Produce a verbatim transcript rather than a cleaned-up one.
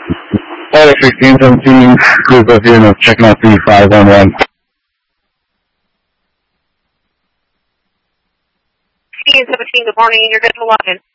Alex sixteen seventeen, group of units checking out three five one one. sixteen seventeen, good morning, you're good to log in.